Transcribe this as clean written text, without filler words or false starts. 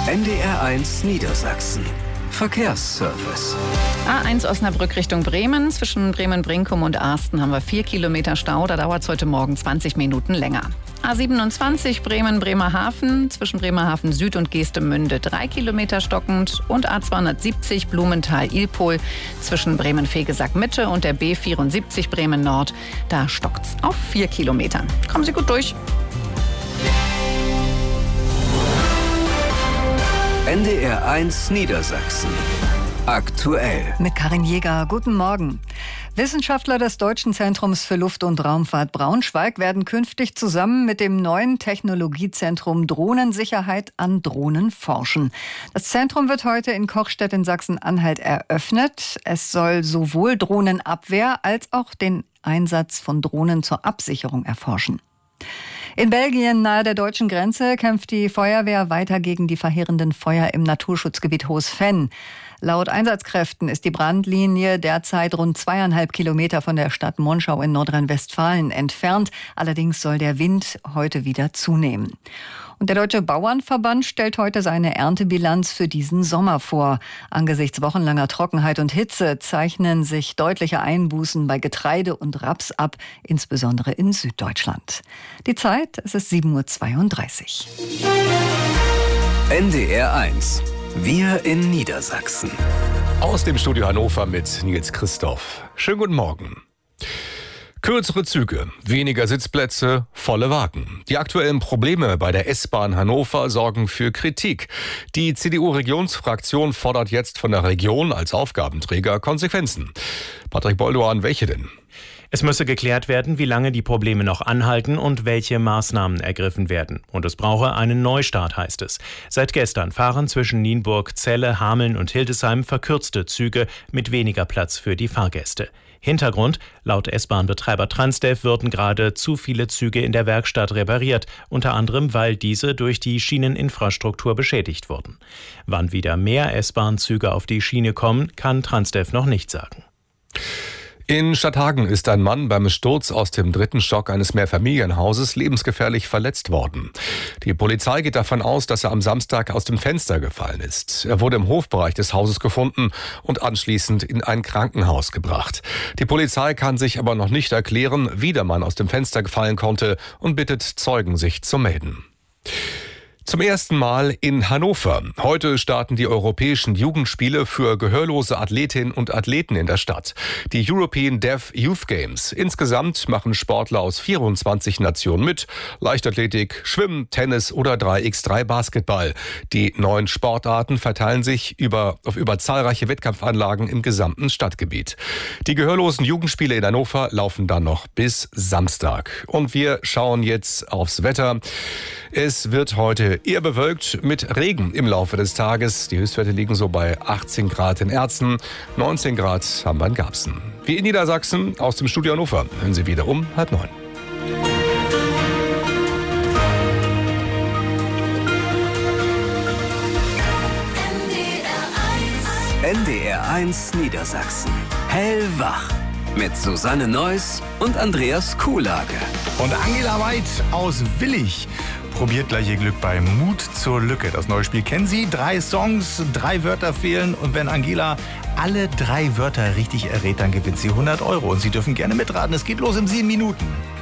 NDR1 Niedersachsen. Verkehrsservice. A1 Osnabrück Richtung Bremen. Zwischen Bremen-Brinkum und Arsten haben wir 4 Kilometer Stau. Da dauert es heute Morgen 20 Minuten länger. A27 Bremen-Bremerhaven. Zwischen Bremerhaven Süd und Geestemünde 3 Kilometer stockend. Und A270 Blumenthal-Ilpol. Zwischen Bremen-Vegesack-Mitte und der B74 Bremen-Nord. Da stockt's auf 4 Kilometern. Kommen Sie gut durch. NDR1 Niedersachsen. Aktuell. Mit Karin Jäger. Guten Morgen. Wissenschaftler des Deutschen Zentrums für Luft- und Raumfahrt Braunschweig werden künftig zusammen mit dem neuen Technologiezentrum Drohnensicherheit an Drohnen forschen. Das Zentrum wird heute in Kochstedt in Sachsen-Anhalt eröffnet. Es soll sowohl Drohnenabwehr als auch den Einsatz von Drohnen zur Absicherung erforschen. In Belgien nahe der deutschen Grenze kämpft die Feuerwehr weiter gegen die verheerenden Feuer im Naturschutzgebiet Hohes-Venn. Laut Einsatzkräften ist die Brandlinie derzeit rund 2,5 Kilometer von der Stadt Monschau in Nordrhein-Westfalen entfernt. Allerdings soll der Wind heute wieder zunehmen. Und der Deutsche Bauernverband stellt heute seine Erntebilanz für diesen Sommer vor. Angesichts wochenlanger Trockenheit und Hitze zeichnen sich deutliche Einbußen bei Getreide und Raps ab, insbesondere in Süddeutschland. Die Zeit, es ist 7:32 Uhr. NDR1. Wir in Niedersachsen. Aus dem Studio Hannover mit Nils Christoph. Schönen guten Morgen. Kürzere Züge, weniger Sitzplätze, volle Wagen. Die aktuellen Probleme bei der S-Bahn Hannover sorgen für Kritik. Die CDU-Regionsfraktion fordert jetzt von der Region als Aufgabenträger Konsequenzen. Patrick Boldoan, welche denn? Es müsse geklärt werden, wie lange die Probleme noch anhalten und welche Maßnahmen ergriffen werden. Und es brauche einen Neustart, heißt es. Seit gestern fahren zwischen Nienburg, Celle, Hameln und Hildesheim verkürzte Züge mit weniger Platz für die Fahrgäste. Hintergrund: Laut S-Bahn-Betreiber Transdev würden gerade zu viele Züge in der Werkstatt repariert, unter anderem, weil diese durch die Schieneninfrastruktur beschädigt wurden. Wann wieder mehr S-Bahn-Züge auf die Schiene kommen, kann Transdev noch nicht sagen. In Stadthagen ist ein Mann beim Sturz aus dem 3. Stock eines Mehrfamilienhauses lebensgefährlich verletzt worden. Die Polizei geht davon aus, dass er am Samstag aus dem Fenster gefallen ist. Er wurde im Hofbereich des Hauses gefunden und anschließend in ein Krankenhaus gebracht. Die Polizei kann sich aber noch nicht erklären, wie der Mann aus dem Fenster gefallen konnte, und bittet Zeugen, sich zu melden. Zum ersten Mal in Hannover. Heute starten die europäischen Jugendspiele für gehörlose Athletinnen und Athleten in der Stadt. Die European Deaf Youth Games. Insgesamt machen Sportler aus 24 Nationen mit. Leichtathletik, Schwimmen, Tennis oder 3x3 Basketball. Die 9 Sportarten verteilen sich auf über zahlreiche Wettkampfanlagen im gesamten Stadtgebiet. Die gehörlosen Jugendspiele in Hannover laufen dann noch bis Samstag. Und wir schauen jetzt aufs Wetter. Es wird heute eher bewölkt mit Regen im Laufe des Tages. Die Höchstwerte liegen so bei 18 Grad in Erzen, 19 Grad haben wir in Garbsen. Wir in Niedersachsen aus dem Studio Hannover hören Sie wieder um 8:30. NDR1 Niedersachsen. Hellwach. Mit Susanne Neuss und Andreas Kuhlage. Und Angela Weid aus Willig probiert gleich ihr Glück bei Mut zur Lücke. Das neue Spiel kennen Sie. 3 Songs, 3 Wörter fehlen. Und wenn Angela alle 3 Wörter richtig errät, dann gewinnt sie 100 €. Und Sie dürfen gerne mitraten. Es geht los in 7 Minuten.